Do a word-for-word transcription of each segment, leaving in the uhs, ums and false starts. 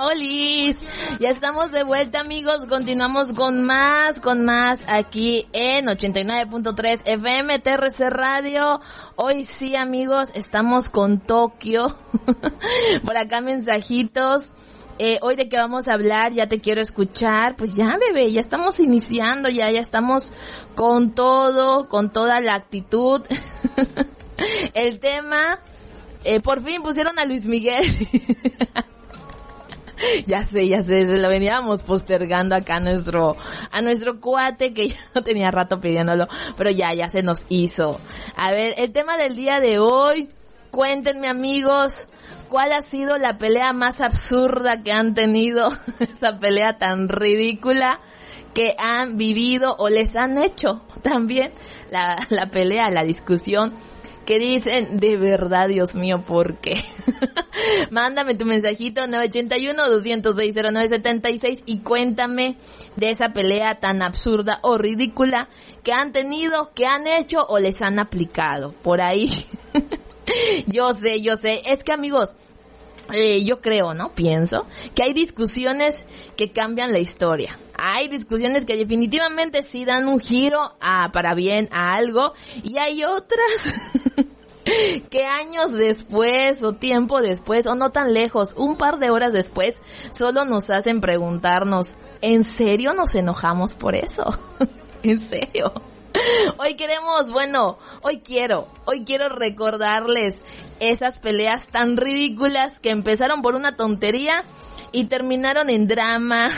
Olis, ya estamos de vuelta, amigos. Continuamos con más, con más aquí en ochenta y nueve punto tres F M T R C Radio. Hoy sí, amigos, estamos con Tokio. Por acá mensajitos. Eh, hoy de qué vamos a hablar, ya te quiero escuchar. Pues ya, bebé, ya estamos iniciando, ya, ya estamos con todo, con toda la actitud. El tema, eh, por fin pusieron a Luis Miguel. Ya sé, ya sé, se lo veníamos postergando acá a nuestro, a nuestro cuate que ya no tenía rato pidiéndolo, pero ya, ya se nos hizo. A ver, el tema del día de hoy, cuéntenme, amigos, ¿cuál ha sido la pelea más absurda que han tenido? Esa pelea tan ridícula que han vivido o les han hecho también, la, la pelea, la discusión, que dicen, de verdad, Dios mío, ¿por qué? Mándame tu mensajito nueve ocho uno, dos cero seis, cero nueve siete seis y cuéntame de esa pelea tan absurda o ridícula que han tenido, que han hecho o les han aplicado. Por ahí. Yo sé, yo sé. Es que, amigos, eh, yo creo, ¿no? Pienso que hay discusiones que cambian la historia. Hay discusiones que definitivamente sí dan un giro a, para bien a algo, y hay otras que años después o tiempo después o no tan lejos, un par de horas después, solo nos hacen preguntarnos, ¿en serio nos enojamos por eso? ¿En serio? Hoy queremos, bueno, hoy quiero, hoy quiero recordarles esas peleas tan ridículas que empezaron por una tontería y terminaron en drama.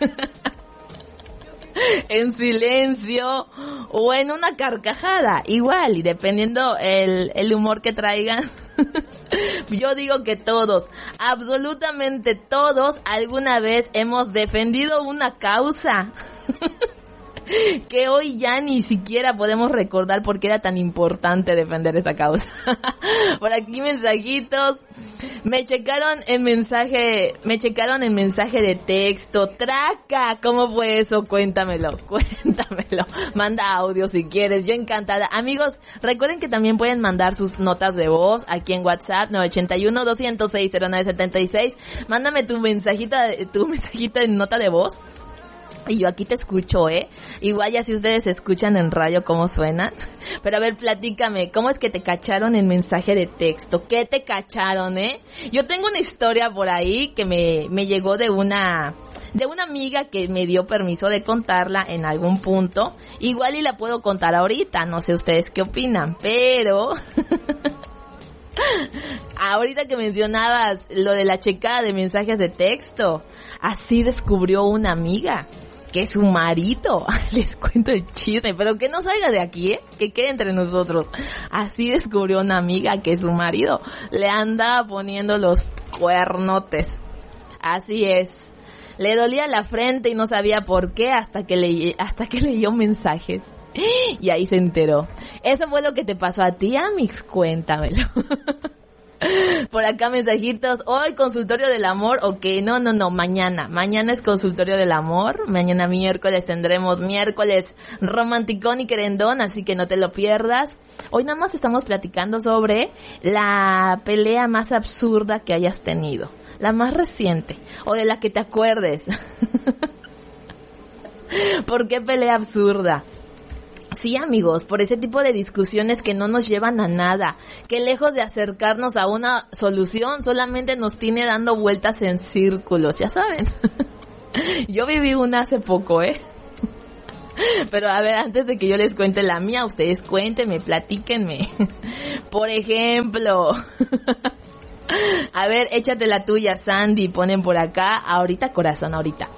En silencio o en una carcajada, igual, y dependiendo el, el humor que traigan. Yo digo que todos, absolutamente todos, alguna vez hemos defendido una causa que hoy ya ni siquiera podemos recordar por qué era tan importante defender esa causa. Por aquí mensajitos. Me checaron en mensaje, me checaron en mensaje de texto. Traca, ¿cómo fue eso? Cuéntamelo, cuéntamelo. Manda audio si quieres, yo encantada. Amigos, recuerden que también pueden mandar sus notas de voz aquí en WhatsApp, nueve ocho uno, dos cero seis, cero nueve siete seis. Mándame tu mensajita, tu mensajita en nota de voz. Y yo aquí te escucho, ¿eh? Igual ya si ustedes escuchan en radio cómo suenan. Pero a ver, platícame, ¿cómo es que te cacharon en mensaje de texto? ¿Qué te cacharon, eh? Yo tengo una historia por ahí que me, me llegó de una, de una amiga que me dio permiso de contarla en algún punto. Igual y la puedo contar ahorita, no sé ustedes qué opinan, pero... Ahorita que mencionabas lo de la checada de mensajes de texto, así descubrió una amiga que su marido, les cuento el chisme, pero que no salga de aquí, ¿eh? Que quede entre nosotros. Así descubrió una amiga que su marido le andaba poniendo los cuernotes. Así es. Le dolía la frente y no sabía por qué hasta que le, hasta que leyó mensajes. Y ahí se enteró. ¿Eso fue lo que te pasó a ti, Amix? Cuéntamelo. Por acá mensajitos, hoy consultorio del amor, ok, no, no, no, mañana, mañana es consultorio del amor, mañana miércoles tendremos miércoles romanticón y querendón, así que no te lo pierdas. Hoy nada más estamos platicando sobre la pelea más absurda que hayas tenido, la más reciente, o de la que te acuerdes. ¿Por qué pelea absurda? Sí, amigos, por ese tipo de discusiones que no nos llevan a nada, que lejos de acercarnos a una solución, solamente nos tiene dando vueltas en círculos, ya saben. Yo viví una hace poco, ¿eh? Pero a ver, antes de que yo les cuente la mía, ustedes cuéntenme, platíquenme. Por ejemplo... A ver, échate la tuya, Sandy, ponen por acá, ahorita corazón, ahorita.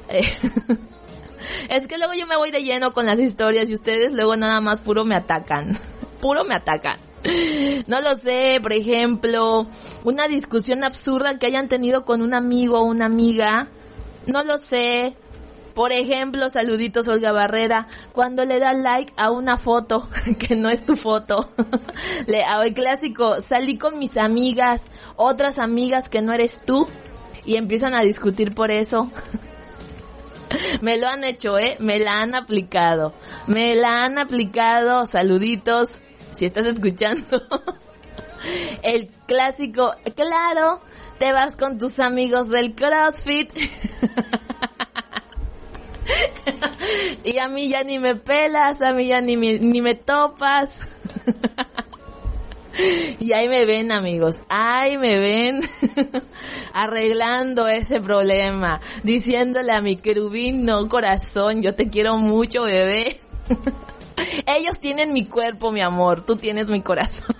Es que luego yo me voy de lleno con las historias y ustedes luego nada más puro me atacan. Puro me atacan. No lo sé, por ejemplo, una discusión absurda que hayan tenido con un amigo o una amiga. No lo sé. Por ejemplo, saluditos Olga Barrera, cuando le da like a una foto que no es tu foto. Le, el clásico, salí con mis amigas, otras amigas que no eres tú, y empiezan a discutir por eso. Me lo han hecho, ¿eh? Me la han aplicado. Me la han aplicado. Saluditos, si estás escuchando. El clásico, claro, te vas con tus amigos del CrossFit. Y a mí ya ni me pelas, a mí ya ni me, ni me topas. Y ahí me ven, amigos, ahí me ven arreglando ese problema, diciéndole a mi querubín, no corazón, yo te quiero mucho, bebé. Ellos tienen mi cuerpo, mi amor, tú tienes mi corazón.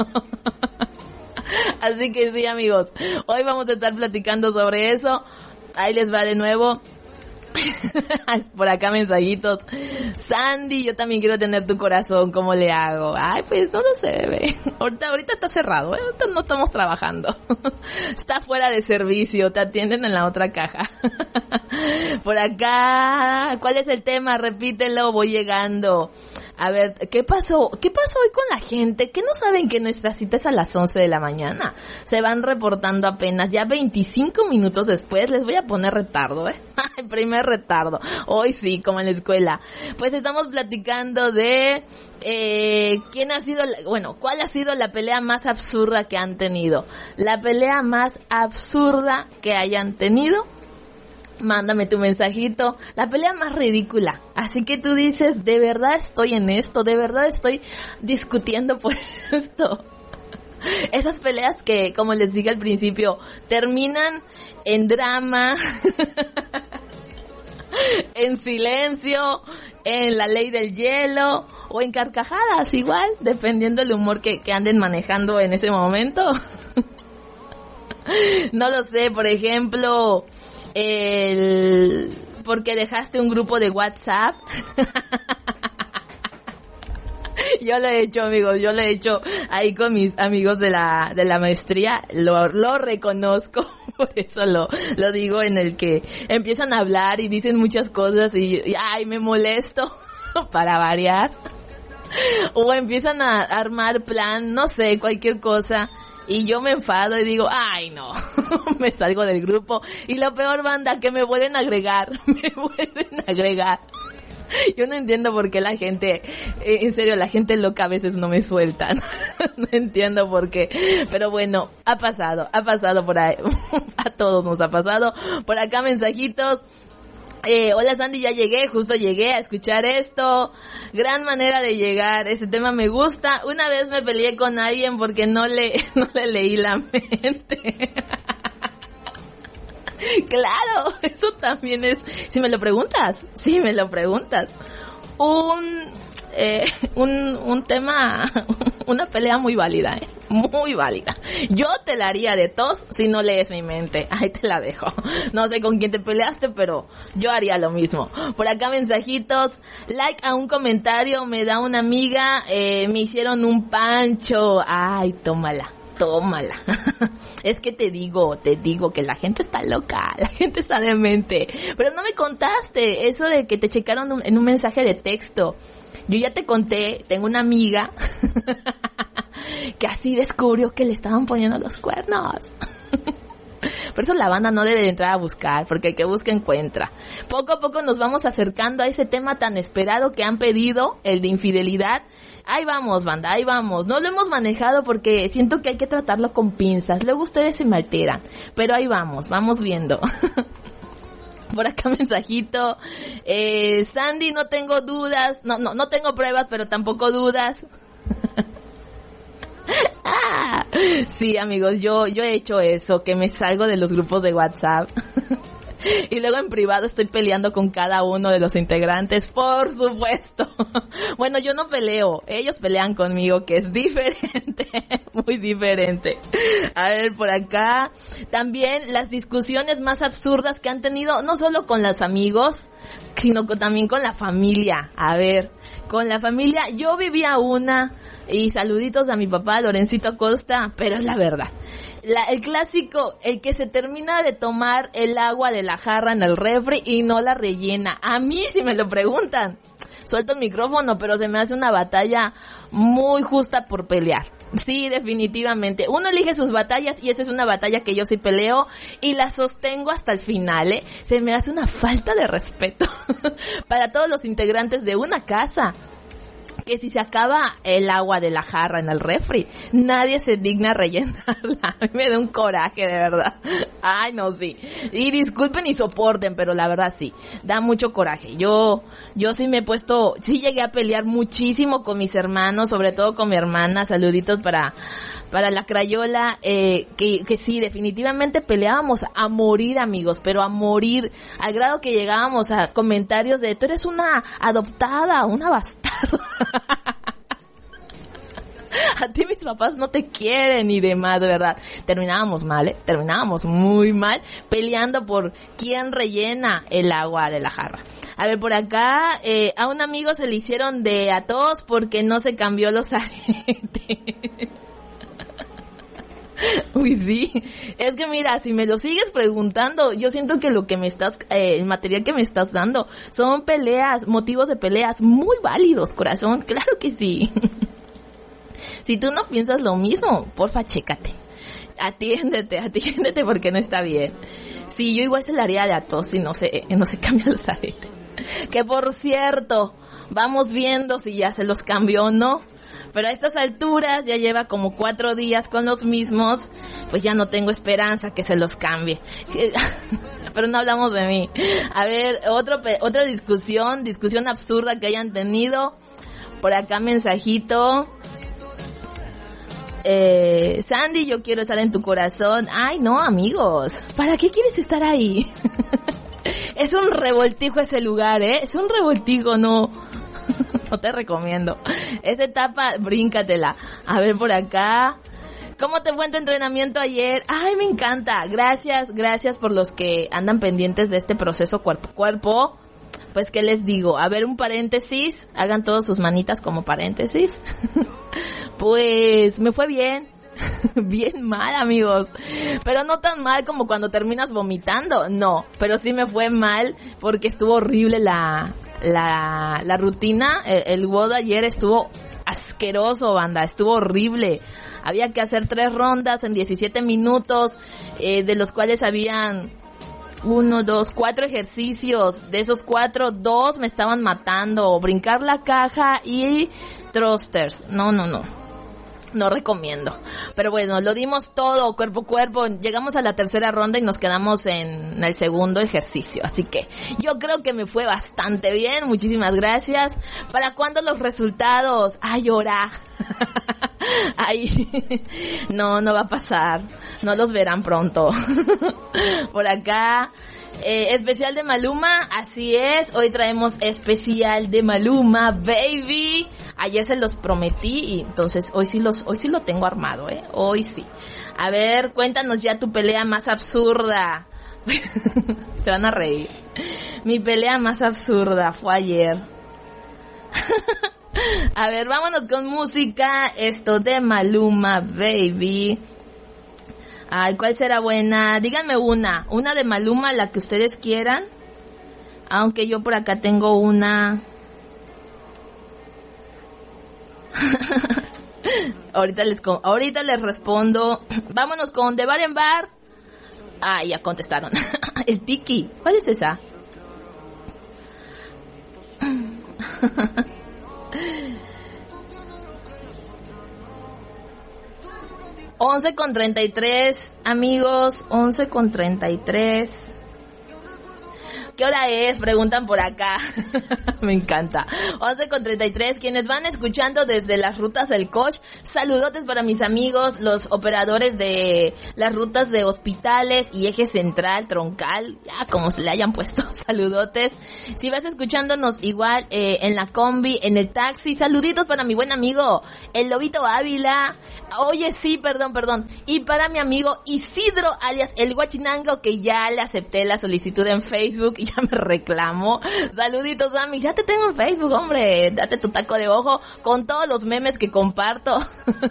Así que sí, amigos, hoy vamos a estar platicando sobre eso. Ahí les va de nuevo. Por acá mensajitos. Sandy, yo también quiero tener tu corazón, ¿cómo le hago? Ay, pues no lo sé, bebé. Ahorita, ahorita está cerrado, ¿eh? Ahorita no estamos trabajando. Está fuera de servicio, te atienden en la otra caja. Por acá, ¿cuál es el tema? Repítelo, voy llegando. A ver, ¿qué pasó? ¿Qué pasó hoy con la gente? ¿Qué no saben que nuestra cita es a las once de la mañana? Se van reportando apenas ya veinticinco minutos después. Les voy a poner retardo, ¿eh? El primer retardo. Hoy sí, como en la escuela. Pues estamos platicando de eh, quién ha sido, la, bueno, cuál ha sido la pelea más absurda que han tenido. La pelea más absurda que hayan tenido. Mándame tu mensajito, la pelea más ridícula. Así que tú dices, de verdad estoy en esto, de verdad estoy discutiendo por esto. Esas peleas que, como les dije al principio, terminan en drama, en silencio, en la ley del hielo o en carcajadas, igual, dependiendo del humor que, que anden manejando en ese momento. No lo sé, por ejemplo, el porque dejaste un grupo de WhatsApp. Yo lo he hecho, amigos, yo lo he hecho ahí con mis amigos de la de la maestría, lo lo reconozco, por eso lo lo digo, en el que empiezan a hablar y dicen muchas cosas y, y ay, me molesto para variar. O empiezan a armar plan, no sé, cualquier cosa. Y yo me enfado y digo, ay no, me salgo del grupo. Y lo peor, banda, que me vuelven a agregar, me vuelven a agregar. Yo no entiendo por qué la gente, eh, en serio, la gente loca a veces no me sueltan. No entiendo por qué. Pero bueno, ha pasado, ha pasado por ahí. A todos nos ha pasado. Por acá mensajitos. Eh, hola Sandy, ya llegué, justo llegué a escuchar esto. Gran manera de llegar, este tema me gusta. Una vez me peleé con alguien porque no le, no le leí la mente. Claro, eso también es, si me lo preguntas, si me lo preguntas, un, eh, un, un tema, una pelea muy válida, eh, muy válida. Yo te la haría de tos si no lees mi mente, ahí te la dejo. No sé con quién te peleaste, pero yo haría lo mismo. Por acá mensajitos, like a un comentario, me da una amiga, eh, me hicieron un pancho, ay, tómala. Tómala. Es que te digo, te digo que la gente está loca, la gente está demente. Pero no me contaste eso de que te checaron un, en un mensaje de texto. Yo ya te conté, tengo una amiga que así descubrió que le estaban poniendo los cuernos. Por eso la banda no debe de entrar a buscar, porque el que busca encuentra. Poco a poco nos vamos acercando a ese tema tan esperado que han pedido, el de infidelidad. Ahí vamos, banda, ahí vamos. No lo hemos manejado porque siento que hay que tratarlo con pinzas. Luego ustedes se me alteran. Pero ahí vamos, vamos viendo. Por acá mensajito. Eh, Sandy, no tengo dudas. No, no, no tengo pruebas, pero tampoco dudas. Ah, sí, amigos, yo, yo he hecho eso, que me salgo de los grupos de WhatsApp. Y luego en privado estoy peleando con cada uno de los integrantes, por supuesto. Bueno, yo no peleo, ellos pelean conmigo, que es diferente, muy diferente. A ver, por acá, también las discusiones más absurdas que han tenido, no solo con los amigos, sino con, también con la familia. A ver, con la familia, yo vivía una, y saluditos a mi papá, Lorencito Acosta, pero es la verdad. La, el clásico, el que se termina de tomar el agua de la jarra en el refri y no la rellena. A mí, si me lo preguntan, suelto el micrófono, pero se me hace una batalla muy justa por pelear. Sí, definitivamente. Uno elige sus batallas y esa es una batalla que yo sí peleo y la sostengo hasta el final, ¿eh? Se me hace una falta de respeto para todos los integrantes de una casa. que si se acaba el agua de la jarra en el refri, nadie se digna rellenarla. A mí me da un coraje, de verdad. Ay, no, sí. Y disculpen y soporten, pero la verdad sí, da mucho coraje. Yo, yo sí me he puesto, sí llegué a pelear muchísimo con mis hermanos, sobre todo con mi hermana. Saluditos para, para la Crayola, eh, que, que sí, definitivamente peleábamos a morir, amigos, pero a morir, al grado que llegábamos a comentarios de, tú eres una adoptada, una bastarda. A ti mis papás no te quieren y demás, de verdad. Terminábamos mal, ¿eh? Terminábamos muy mal peleando por quién rellena el agua de la jarra. A ver, por acá, eh, a un amigo se le hicieron de a todos porque no se cambió los aretes. Uy, sí. Es que mira, si me lo sigues preguntando, yo siento que lo que me estás, eh, el material que me estás dando son peleas, motivos de peleas muy válidos, corazón. Claro que sí. Si tú no piensas lo mismo, porfa, chécate. Atiéndete, atiéndete porque no está bien. Sí, yo igual se la haría de a todos si no se, no se cambian los aretes. Que por cierto, vamos viendo si ya se los cambió o no. Pero a estas alturas ya lleva como cuatro días con los mismos, pues ya no tengo esperanza que se los cambie. Pero no hablamos de mí. A ver, otro, otra discusión, discusión absurda que hayan tenido. Por acá mensajito. Eh, Sandy, yo quiero estar en tu corazón. Ay, no, amigos, ¿para qué quieres estar ahí? Es un revoltijo ese lugar, ¿eh? Es un revoltijo, no. No te recomiendo. Esa etapa, bríncatela. A ver, por acá. ¿Cómo te fue en tu entrenamiento ayer? Ay, me encanta. Gracias, gracias por los que andan pendientes de este proceso cuerpo a cuerpo. Pues, ¿qué les digo? A ver, un paréntesis. Hagan todas sus manitas como paréntesis. Pues, me fue bien. Bien mal, amigos. Pero no tan mal como cuando terminas vomitando. No, pero sí me fue mal porque estuvo horrible la, la, la rutina. El, el W O D ayer estuvo asqueroso, banda. Estuvo horrible. Había que hacer tres rondas en diecisiete minutos, eh, de los cuales habían uno, dos, cuatro ejercicios. De esos cuatro, dos me estaban matando. Brincar la caja y thrusters. No, no, no. No recomiendo. Pero bueno, lo dimos todo, cuerpo a cuerpo. Llegamos a la tercera ronda y nos quedamos en el segundo ejercicio. Así que yo creo que me fue bastante bien. Muchísimas gracias. ¿Para cuándo los resultados? Ay, ora. Ay, no, no va a pasar. No los verán pronto. Por acá. Eh, especial de Maluma, así es, hoy traemos especial de Maluma, baby. Ayer se los prometí y entonces hoy sí los, hoy sí lo tengo armado, eh, hoy sí. A ver, cuéntanos ya tu pelea más absurda. Se van a reír. Mi pelea más absurda fue ayer. A ver, vámonos con música, esto de Maluma, baby. Ay, ¿cuál será buena? Díganme una, una de Maluma, la que ustedes quieran. Aunque yo por acá tengo una. ahorita les ahorita les respondo. Vámonos con De Bar en Bar. Ah, ya contestaron. El Tiki. ¿Cuál es esa? once con treinta y tres, amigos, once con treinta y tres. ¿Qué hora es? Preguntan por acá. Me encanta. once con treinta y tres. Quienes van escuchando desde las rutas del coach, saludotes para mis amigos, los operadores de las rutas de hospitales y eje central, troncal, ya como se le hayan puesto, saludotes. Si vas escuchándonos igual eh, en la combi, en el taxi, saluditos para mi buen amigo, el Lobito Ávila. Oye, sí, perdón, perdón. Y para mi amigo Isidro, alias el Guachinango, que ya le acepté la solicitud en Facebook y ya me reclamó. Saluditos, mami. Ya te tengo en Facebook, hombre. Date tu taco de ojo con todos los memes que comparto.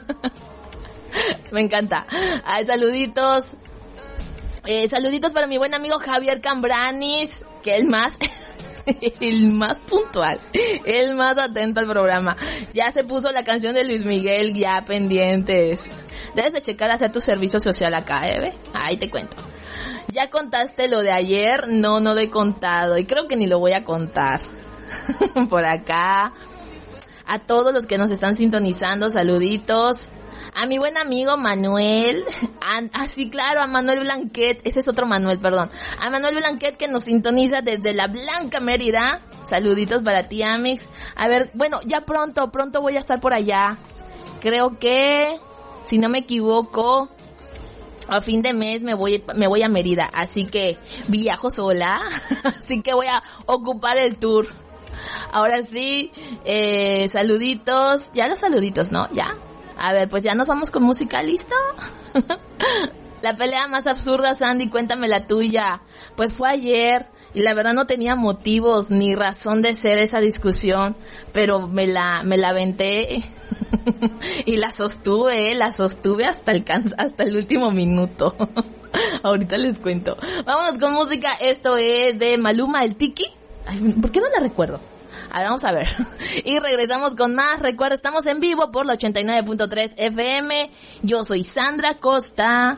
Me encanta. Ay, saluditos. Eh, saluditos para mi buen amigo Javier Cambranis, que es más... el más puntual, el más atento al programa. Ya se puso la canción de Luis Miguel, ya pendientes. Debes de checar hacer tu servicio social acá, ¿eh? ¿Ve? Ahí te cuento. ¿Ya contaste lo de ayer? No, no lo he contado y creo que ni lo voy a contar. Por acá. a todos los que nos están sintonizando, saluditos. A mi buen amigo Manuel, así ah, claro, a Manuel Blanquet, ese es otro Manuel, perdón. A Manuel Blanquet que nos sintoniza desde la Blanca Mérida. Saluditos para ti, Amix. A ver, bueno, ya pronto, pronto voy a estar por allá. Creo que, si no me equivoco, a fin de mes me voy, me voy a Mérida, así que viajo sola, así que voy a ocupar el tour. Ahora sí, eh, saluditos, ya los saluditos, ¿no? Ya. A ver, pues ya nos vamos con música, ¿listo? La pelea más absurda, Sandy, cuéntame la tuya. Pues fue ayer y la verdad no tenía motivos ni razón de ser esa discusión, pero me la me la aventé y la sostuve, la sostuve hasta el can- hasta el último minuto. Ahorita les cuento. Vámonos con música, esto es de Maluma, el Tiki. Ay, ¿por qué no la recuerdo? A ver, vamos a ver. Y regresamos con más. Recuerda, estamos en vivo por la ochenta y nueve punto tres F M. Yo soy Sandra Costa.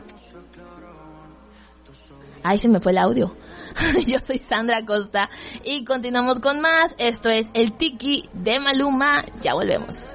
Ay, se me fue el audio. Yo soy Sandra Costa. Y continuamos con más. Esto es el Tiki de Maluma. Ya volvemos.